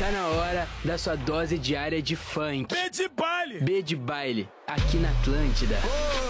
Tá na hora da sua dose diária de funk. B de baile! B de baile, aqui na Atlântida.